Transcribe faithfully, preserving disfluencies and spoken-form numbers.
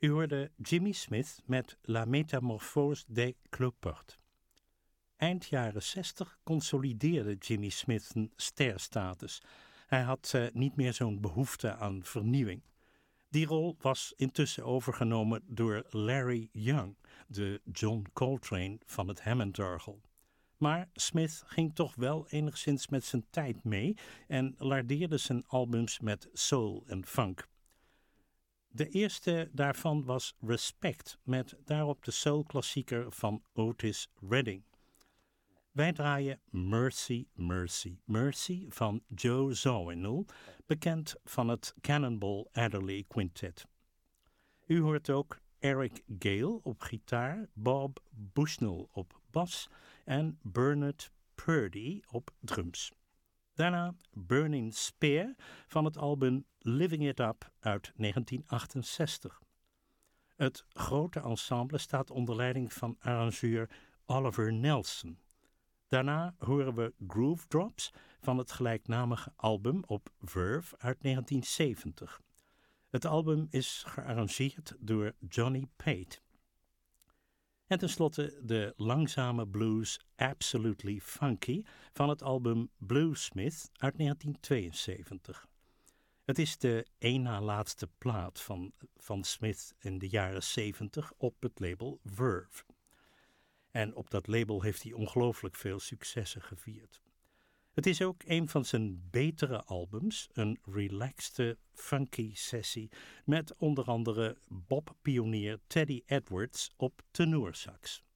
U hoorde Jimmy Smith met La Métamorphose des Cloportes. Eind jaren zestig consolideerde Jimmy Smith een sterstatus. Hij had uh, niet meer zo'n behoefte aan vernieuwing. Die rol was intussen overgenomen door Larry Young, de John Coltrane van het Hammondorgel. Maar Smith ging toch wel enigszins met zijn tijd mee en lardeerde zijn albums met soul en funk. De eerste daarvan was Respect, met daarop de soulklassieker van Otis Redding. Wij draaien Mercy, Mercy, Mercy van Joe Zawinul, bekend van het Cannonball Adderley Quintet. U hoort ook Eric Gale op gitaar, Bob Bushnell op bas en Bernard Purdy op drums. Daarna Burning Spear van het album Living It Up uit negentien achtenzestig. Het grote ensemble staat onder leiding van arrangeur Oliver Nelson. Daarna horen we Groove Drops van het gelijknamige album op Verve uit negentien zeventig. Het album is gearrangeerd door Johnny Pate. En tenslotte de langzame blues Absolutely Funky van het album Bluesmith uit negentien tweeënzeventig. Het is de één na laatste plaat van, van Smith in de jaren zeventig op het label Verve. En op dat label heeft hij ongelooflijk veel successen gevierd. Het is ook een van zijn betere albums, een relaxte, funky sessie met onder andere Bob-pionier Teddy Edwards op tenorsax.